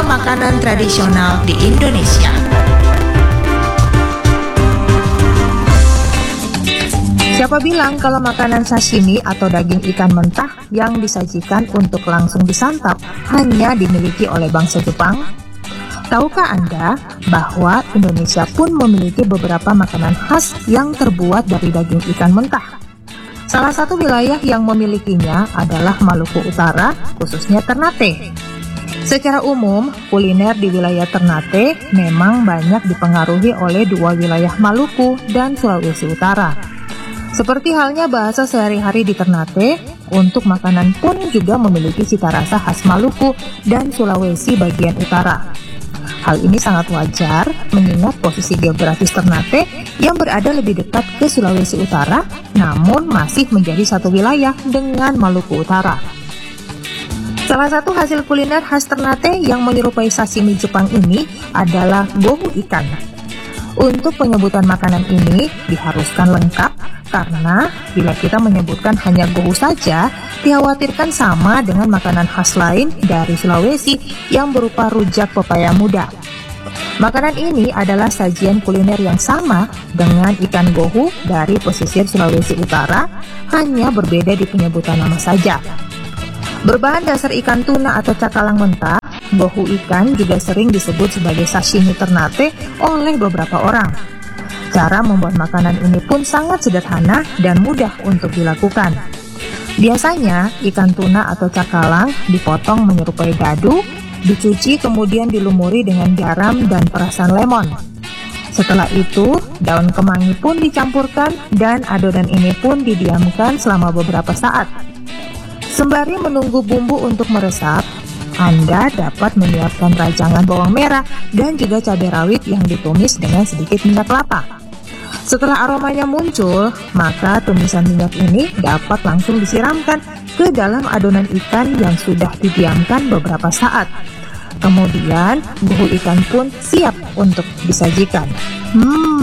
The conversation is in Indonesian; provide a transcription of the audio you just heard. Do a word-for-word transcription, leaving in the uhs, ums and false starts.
makanan tradisional di Indonesia. Siapa bilang kalau makanan sashimi atau daging ikan mentah yang disajikan untuk langsung disantap hanya dimiliki oleh bangsa Jepang? Tahukah Anda bahwa Indonesia pun memiliki beberapa makanan khas yang terbuat dari daging ikan mentah? Salah satu wilayah yang memilikinya adalah Maluku Utara, khususnya Ternate. Secara umum, kuliner di wilayah Ternate memang banyak dipengaruhi oleh dua wilayah Maluku dan Sulawesi Utara. Seperti halnya bahasa sehari-hari di Ternate, untuk makanan pun juga memiliki cita rasa khas Maluku dan Sulawesi bagian utara. Hal ini sangat wajar mengingat posisi geografis Ternate yang berada lebih dekat ke Sulawesi Utara, namun masih menjadi satu wilayah dengan Maluku Utara. Salah satu hasil kuliner khas Ternate yang menyerupai sashimi Jepang ini adalah gohu ikan. Untuk penyebutan makanan ini diharuskan lengkap karena bila kita menyebutkan hanya gohu saja, dikhawatirkan sama dengan makanan khas lain dari Sulawesi yang berupa rujak pepaya muda. Makanan ini adalah sajian kuliner yang sama dengan ikan gohu dari pesisir Sulawesi Utara, hanya berbeda di penyebutan nama saja. Berbahan dasar ikan tuna atau cakalang mentah, gohu ikan juga sering disebut sebagai sashimi Ternate oleh beberapa orang. Cara membuat makanan ini pun sangat sederhana dan mudah untuk dilakukan. Biasanya, ikan tuna atau cakalang dipotong menyerupai dadu, dicuci kemudian dilumuri dengan garam dan perasan lemon. Setelah itu, daun kemangi pun dicampurkan dan adonan ini pun didiamkan selama beberapa saat. Sembari menunggu bumbu untuk meresap, Anda dapat menyiapkan rajangan bawang merah dan juga cabai rawit yang ditumis dengan sedikit minyak kelapa. Setelah aromanya muncul, maka tumisan minyak ini dapat langsung disiramkan ke dalam adonan ikan yang sudah didiamkan beberapa saat. Kemudian, gohu ikan pun siap untuk disajikan. Hmm.